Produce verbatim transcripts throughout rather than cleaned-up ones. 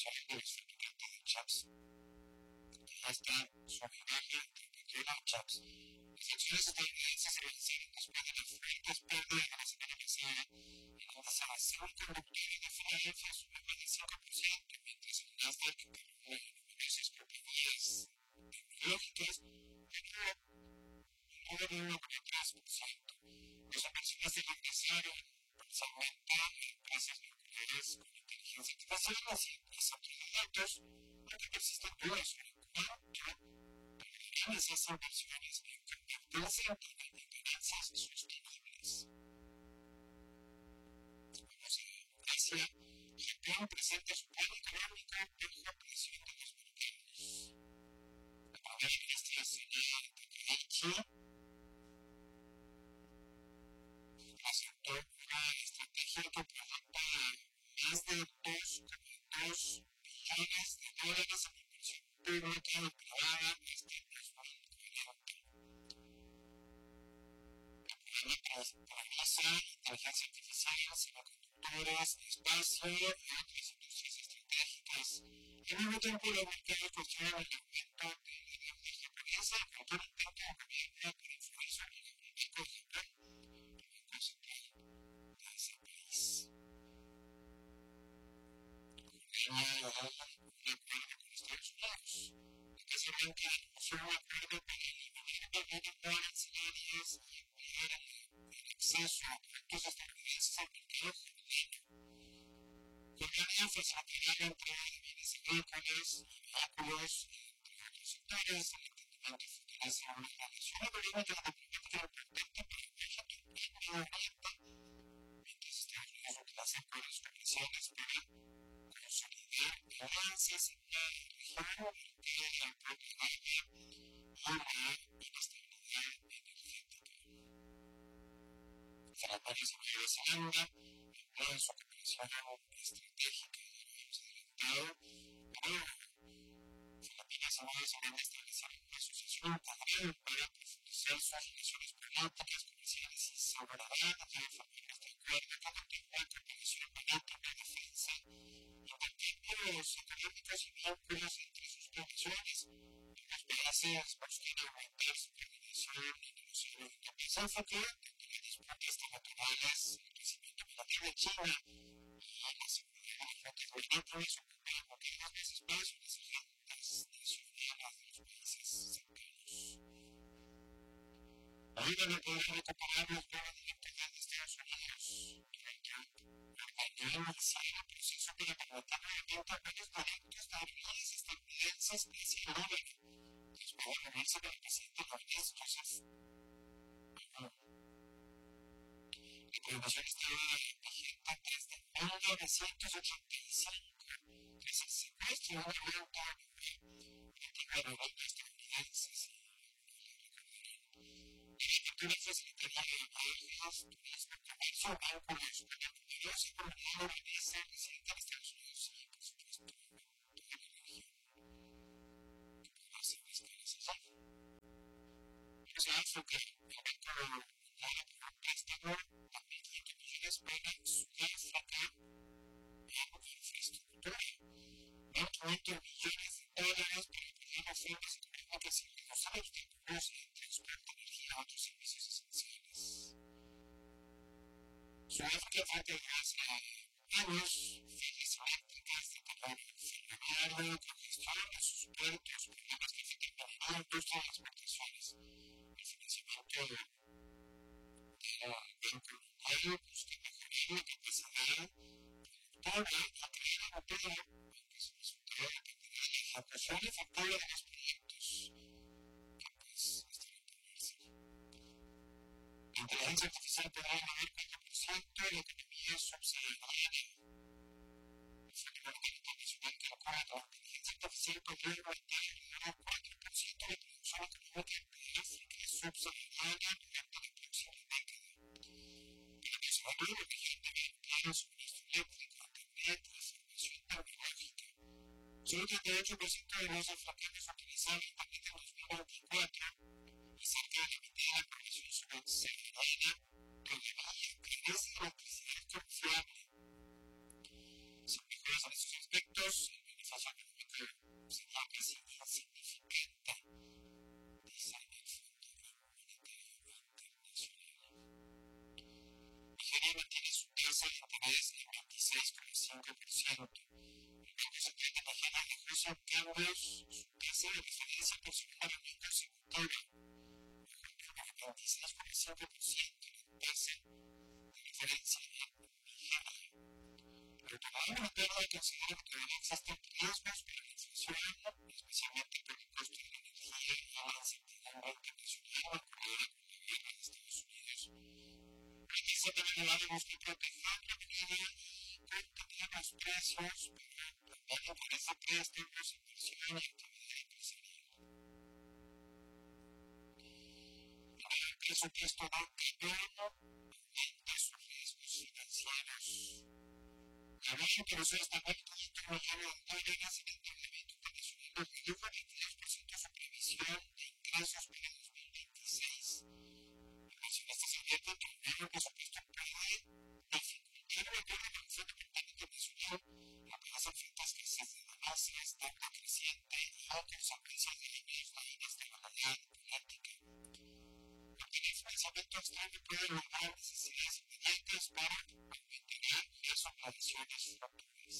Internacional de los Fabricantes de Chips, que ya está sobre baja temperatura chips. Las acciones estadounidenses se vencieron después de las fuertes pérdidas de la semana pasada. El índice de semiconductores de Filadelfia subió más del cinco por ciento, mientras el Nasdaq, que reúne numerosas compañías tecnológicas, ganó un uno coma tres por ciento. Los inversionistas ingresaron parcialmente en empresas vinculadas con inteligencia artificial y centros de datos, aunque persisten dudas sobre cuánto podrían esas inversiones en convertirse en ganancias sostenibles. Vamos a Asia. Japón presenta su plan económico bajo presión de los mercados. La primera ministra Shinzo Takaichi presentó una estrategia que proyecta más de dos coma dos billones de dólares en inversión pública y privada hasta el dos mil cuarenta. El programa prioriza inteligencia artificial, semiconductores, espacio y otras industrias estratégicas. Al mismo tiempo, los mercados cuestionan el aumento de la deuda japonesa y cualquier intento de gobierno para influir sobre la política de Japón, el Banco Central de ese país. Corea logró un acuerdo con Estados Unidos. La Casa Blanca anunció un acuerdo para eliminar barreras no arancelarias y ampliar el acceso a productos estadounidenses al mercado jordano. Jordania facilitará la entrada de bienes agrícolas y vehículos, entre otros sectores. El entendimiento fortalece una relación económica y diplomática importante para Egipto y Medio Oriente, mientras Estados Unidos utiliza acuerdos comerciales para consolidar alianzas en la región ante la propaganda y la inestabilidad energética. Funcionarios de Nueva Zelanda amplían su cooperación estratégica y habíamos adelantado. Pero Filipinas y Nueva Zelanda establecieron una asociación integral para profundizar sus relaciones políticas, comerciales y seguridad. Y el familiar este acuerdo que contempla cooperación marítima, defensa, intercambios económicos y vínculos entre sus poblaciones. Los países buscan aumentar su coordinación en el Océano Indo-Pacífico, tanto las disputas territoriales, el crecimiento militar de China y la seguridad de flotas marítimas ocupan muchas más espacio en las agendas nacionales de los países cercanos. Ahora no podrán recuperar los vuelos directos desde Estados Unidos. Donald Trump ordenó iniciar el proceso para permitir nuevamente vuelos directos de aerolíneas estadounidenses hacia Líbano, después de reunirse con el presidente libanés Joseph Aoun. La prohibición estaba vigente desde mil novecientos ochenta y cinco, tras el secuestro de un avión antigua aerolínea estadounidenses. La apertura facilitaría viajes, turismo, comercio, vínculos con la numerosa comunidad libanesa residente en Estados Unidos y, por supuesto, en toda la región, que podrá ser de escalas allí. Vamos a África. El Banco Mundial aprobó un préstamo de mil quinientos millones para Sudáfrica en infraestructura. mil quinientos millones de dólares para apoyar reformas económicas y reducir obstáculos en transporte, energía y otros servicios esenciales. Sudáfrica enfrenta desde hace años fallas eléctricas, deterioro ferroviario, congestión en sus puertos, problemas que afectan a la industria de las exportaciones. El financiamiento del Banco Mundial busca mejorar la capacidad productiva y crear empleo, aunque su resultado dependerá de la ejecución efectiva de los proyectos que pues estarán por verse. La inteligencia artificial podrá mover cuatro por ciento de la economía subsahariana. El Fondo Monetario Internacional calcula que la inteligencia artificial podría aumentar alrededor del cuatro por ciento de la producción económica de África subsahariana durante la próxima década. Pero que sobre todo la región debe ampliar el suministro eléctrico, internet, transformación tecnológica. Solo treinta y ocho por ciento de los africanos utilizaron internet en dos mil veinticuatro y cerca de la mitad de la población subsahariana todavía carece de electricidad confiable. Sin mejoras en estos aspectos, proyectos, el beneficio económico sería casi insignificante, dice el Fondo Monetario Internacional. Nigeria mantiene su tasa de interés en veintiséis coma cinco por ciento. El Banco Central de Nigeria ajusta cambios su tasa de referencia por su número de consecutiva, veintiséis coma cinco por ciento la tasa de referencia en Nigeria. El Autoridad Monetaria considera que todavía existen riesgos para la inflación, especialmente por el costo de la energía y la incertidumbre internacional acordada con la guerra de Estados Unidos. La Iglesia también busca proteger la moneda y contener los precios para también favorecer préstamos, inversión y actividad empresarial. El presupuesto bancario aumenta sus riesgos financieros. La Banca autorizó hasta mil quinientos millones de dólares en endeudamiento internacional, redujo veintidós por ciento su previsión de ingresos para dos mil veintiséis. Inversionistas advierten que el nuevo presupuesto puede dificultar el acuerdo con el Fondo Monetario Internacional, amenazan frente a escasez de divisas, deuda creciente y consecuencias de líneas de inestabilidad política. Obtener financiamiento externo puede lograr necesidades inmediatas para aumentar las operaciones futuras.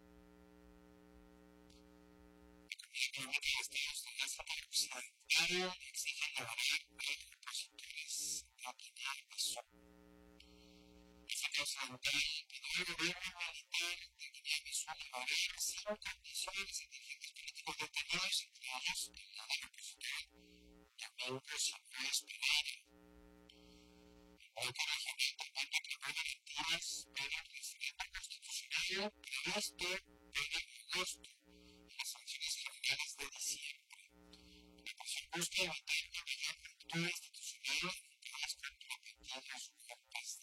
La Economía Económica de Estados Unidos fue occidental exige liberar a opositores a Guinea Bissau. África Occidental pidió al gobierno militar de Guinea Bissau liberar sin condiciones a dirigentes políticos detenidos, entre ellos el líder opositor Domingos Simões Pereira. El bloque regional también reclamó garantías para el referendo constitucional previsto para agosto y las elecciones generales de diciembre. La oposición busca evitar una mayor ruptura